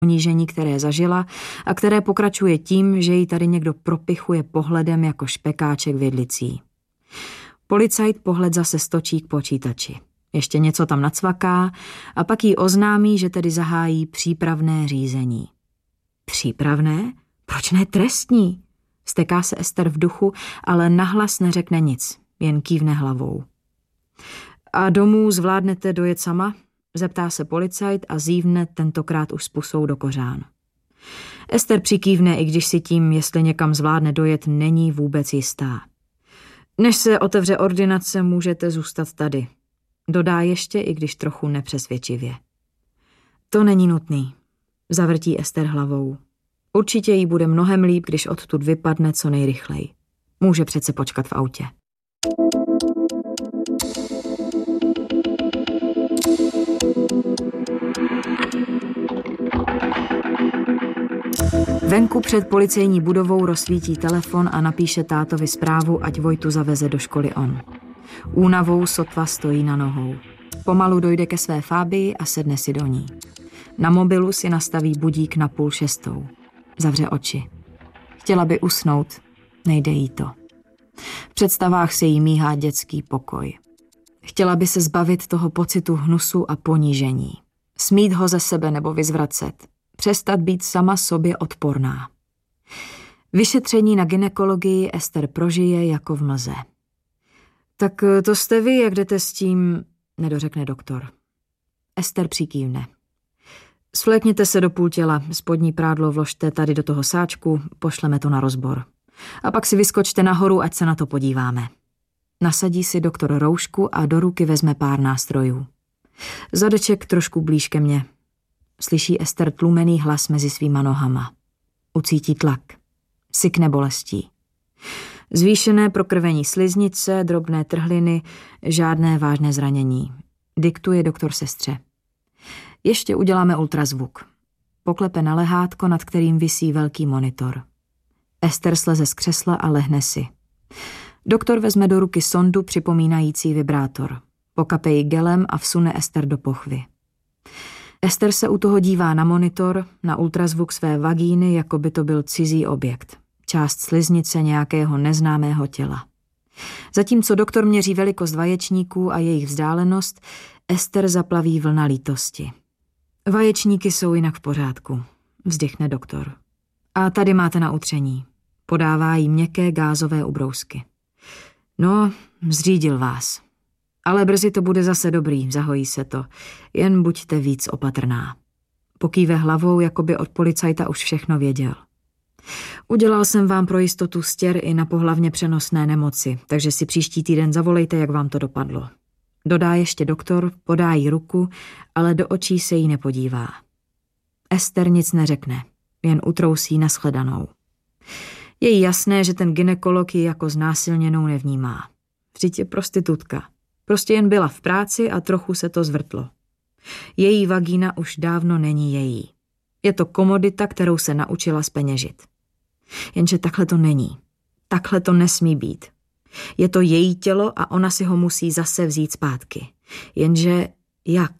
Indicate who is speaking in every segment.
Speaker 1: ponížení, které zažila a které pokračuje tím, že ji tady někdo propichuje pohledem jako špekáček v jedlicí. Policajt pohled zase stočí k počítači. Ještě něco tam nacvaká a pak jí oznámí, že tedy zahájí přípravné řízení. Přípravné? Proč ne trestní? Steká se Ester v duchu, ale nahlas neřekne nic, jen kývne hlavou. A domů zvládnete dojet sama? Zeptá se policajt a zívne tentokrát už s pusou do kořán. Ester přikývne, i když si tím, jestli někam zvládne dojet, není vůbec jistá. Než se otevře ordinace, můžete zůstat tady. Dodá ještě, i když trochu nepřesvědčivě. To není nutný, zavrtí Ester hlavou. Určitě jí bude mnohem líp, když odtud vypadne co nejrychleji. Může přece počkat v autě. Venku před policejní budovou rozsvítí telefon a napíše tátovi zprávu, ať Vojtu zaveze do školy on. Únavou sotva stojí na nohou. Pomalu dojde ke své Fabii a sedne si do ní. Na mobilu si nastaví budík na 5:30. Zavře oči. Chtěla by usnout, nejde jí to. V představách se jí míhá dětský pokoj. Chtěla by se zbavit toho pocitu hnusu a ponížení. Smít ho ze sebe nebo vyzvracet. Přestat být sama sobě odporná. Vyšetření na gynekologii Ester prožije jako v mlze. Tak to jste vy, jak jdete s tím, nedořekne doktor. Ester přikývne. Svlékněte se do půl těla, spodní prádlo vložte tady do toho sáčku, pošleme to na rozbor. A pak si vyskočte nahoru, ať se na to podíváme. Nasadí si doktor roušku a do ruky vezme pár nástrojů. Zadeček trošku blíž ke mně. Slyší Ester tlumený hlas mezi svýma nohama. Ucítí tlak. Sykne bolestí. Zvýšené prokrvení sliznice, drobné trhliny, žádné vážné zranění. Diktuje doktor sestře. Ještě uděláme ultrazvuk. Poklepe na lehátko, nad kterým visí velký monitor. Ester sleze z křesla a lehne si. Doktor vezme do ruky sondu připomínající vibrátor. Pokape ji gelem a vsune Ester do pochvy. Ester se u toho dívá na monitor, na ultrazvuk své vagíny, jako by to byl cizí objekt. Část sliznice nějakého neznámého těla. Zatímco doktor měří velikost vaječníků a jejich vzdálenost, Ester zaplaví vlna lítosti. Vaječníky jsou jinak v pořádku, vzdychne doktor. A tady máte na utření. Podává jí měkké gázové ubrousky. No, zřídil vás. Ale brzy to bude zase dobrý, zahojí se to. Jen buďte víc opatrná. Pokýve hlavou, jako by od policajta už všechno věděl. Udělal jsem vám pro jistotu stěr i na pohlavně přenosné nemoci, takže si příští týden zavolejte, jak vám to dopadlo. Dodá ještě doktor, podá jí ruku, ale do očí se jí nepodívá. Ester nic neřekne, jen utrousí nashledanou. Je jí jasné, že ten gynekolog ji jako znásilněnou nevnímá. Vždyť je prostitutka. Prostě jen byla v práci a trochu se to zvrtlo. Její vagína už dávno není její. Je to komodita, kterou se naučila zpeněžit. Jenže takhle to není. Takhle to nesmí být. Je to její tělo a ona si ho musí zase vzít zpátky. Jenže jak?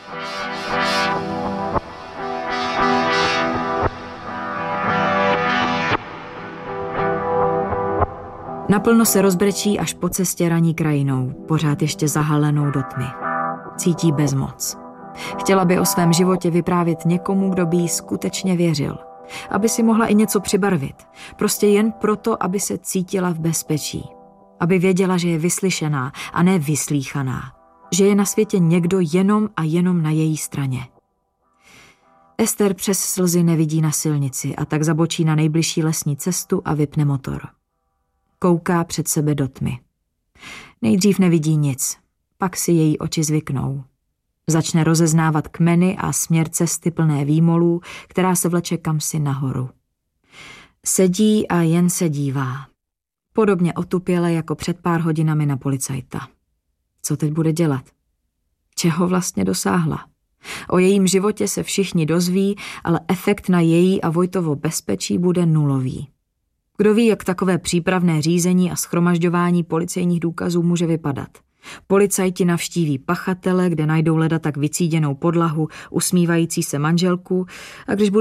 Speaker 1: Naplno se rozbrečí až po cestě raní krajinou, pořád ještě zahalenou do tmy. Cítí bezmoc. Chtěla by o svém životě vyprávět někomu, kdo by jí skutečně věřil. Aby si mohla i něco přibarvit. Prostě jen proto, aby se cítila v bezpečí. Aby věděla, že je vyslyšená a ne vyslýchaná. Že je na světě někdo jenom a jenom na její straně. Ester přes slzy nevidí na silnici a tak zabočí na nejbližší lesní cestu a vypne motor. Kouká před sebe do tmy. Nejdřív nevidí nic, pak si její oči zvyknou. Začne rozeznávat kmeny a směr cesty plné výmolů, která se vleče kamsi nahoru. Sedí a jen se dívá. Podobně otupěle jako před pár hodinami na policajta. Co teď bude dělat? Čeho vlastně dosáhla? O jejím životě se všichni dozví, ale efekt na její a Vojtovo bezpečí bude nulový. Kdo ví, jak takové přípravné řízení a shromažďování policejních důkazů může vypadat. Policajti navštíví pachatele, kde najdou leda tak vycíděnou podlahu, usmívající se manželku, a když